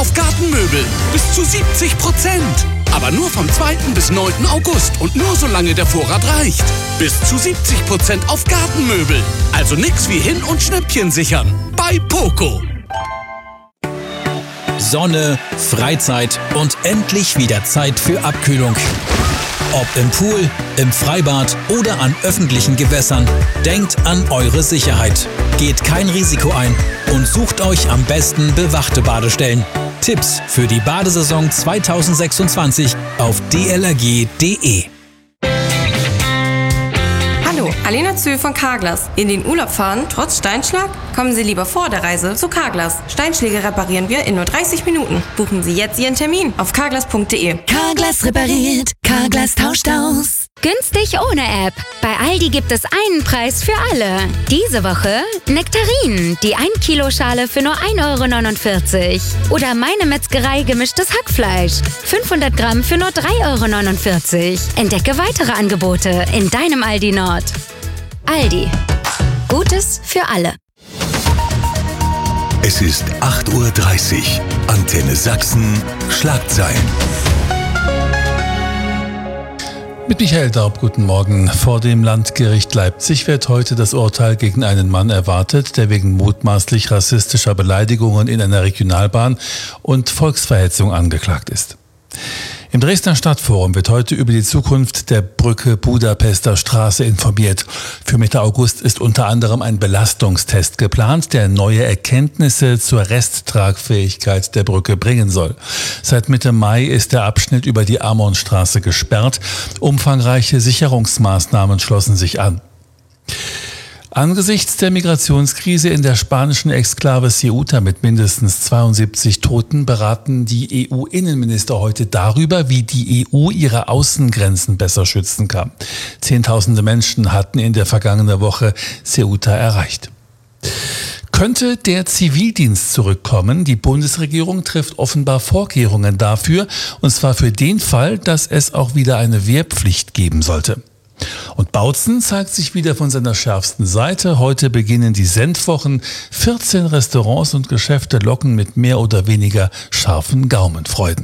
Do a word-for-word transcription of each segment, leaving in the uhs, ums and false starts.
auf Gartenmöbel. Bis zu siebzig Prozent. Aber nur vom zweiten bis neunten August und nur solange der Vorrat reicht. Bis zu siebzig Prozent auf Gartenmöbel. Also nix wie hin- und Schnäppchen sichern. Bei Poco. Sonne, Freizeit und endlich wieder Zeit für Abkühlung. Ob im Pool, im Freibad oder an öffentlichen Gewässern, denkt an eure Sicherheit. Geht kein Risiko ein und sucht euch am besten bewachte Badestellen. Tipps für die Badesaison zweitausendsechsundzwanzig auf d l r g punkt d e. Hallo, Alena Zöhl von Carglass. In den Urlaub fahren, trotz Steinschlag? Kommen Sie lieber vor der Reise zu Carglass. Steinschläge reparieren wir in nur dreißig Minuten. Buchen Sie jetzt Ihren Termin auf carglass punkt d e. Carglass repariert, Carglass tauscht aus. Günstig ohne App. Bei Aldi gibt es einen Preis für alle. Diese Woche Nektarinen, die ein Kilo Schale für nur ein Euro neunundvierzig. Oder Meine Metzgerei gemischtes Hackfleisch. fünfhundert Gramm für nur drei Euro neunundvierzig. Entdecke weitere Angebote in deinem Aldi Nord. Aldi. Gutes für alle. Es ist acht Uhr dreißig. Antenne Sachsen. Schlagzeilen. Mit Michael Daub, guten Morgen. Vor dem Landgericht Leipzig wird heute das Urteil gegen einen Mann erwartet, der wegen mutmaßlich rassistischer Beleidigungen in einer Regionalbahn und Volksverhetzung angeklagt ist. Im Dresdner Stadtforum wird heute über die Zukunft der Brücke Budapester Straße informiert. Für Mitte August ist unter anderem ein Belastungstest geplant, der neue Erkenntnisse zur Resttragfähigkeit der Brücke bringen soll. Seit Mitte Mai ist der Abschnitt über die Amonstraße gesperrt. Umfangreiche Sicherungsmaßnahmen schlossen sich an. Angesichts der Migrationskrise in der spanischen Exklave Ceuta mit mindestens zweiundsiebzig Toten beraten die E U-Innenminister heute darüber, wie die E U ihre Außengrenzen besser schützen kann. Zehntausende Menschen hatten in der vergangenen Woche Ceuta erreicht. Könnte der Zivildienst zurückkommen? Die Bundesregierung trifft offenbar Vorkehrungen dafür, und zwar für den Fall, dass es auch wieder eine Wehrpflicht geben sollte. Und Bautzen zeigt sich wieder von seiner schärfsten Seite. Heute beginnen die Senfwochen. vierzehn Restaurants und Geschäfte locken mit mehr oder weniger scharfen Gaumenfreuden.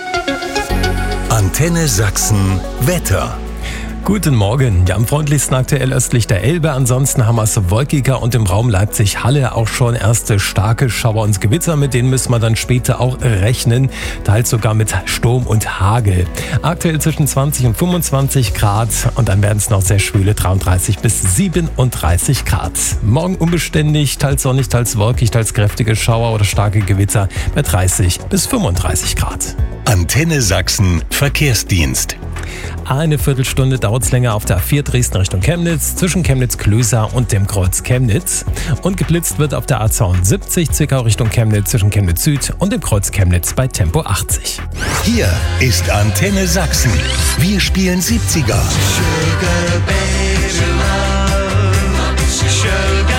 Antenne Sachsen Wetter. Guten Morgen. Ja, am freundlichsten aktuell östlich der Elbe. Ansonsten haben wir es wolkiger und im Raum Leipzig-Halle auch schon erste starke Schauer und Gewitter. Mit denen müssen wir dann später auch rechnen. Teils sogar mit Sturm und Hagel. Aktuell zwischen zwanzig und fünfundzwanzig Grad und dann werden es noch sehr schwüle dreiunddreißig bis siebenunddreißig Grad. Morgen unbeständig, teils sonnig, teils wolkig, teils kräftige Schauer oder starke Gewitter bei dreißig bis fünfunddreißig Grad. Antenne Sachsen Verkehrsdienst. Eine Viertelstunde dauert es länger auf der A vier Dresden Richtung Chemnitz, zwischen Chemnitz-Klößer und dem Kreuz Chemnitz. Und geblitzt wird auf der A zweiundsiebzig Zwickau Richtung Chemnitz, zwischen Chemnitz Süd und dem Kreuz Chemnitz bei Tempo achtzig. Hier ist Antenne Sachsen. Wir spielen siebziger. Sugar, baby, love. Sugar.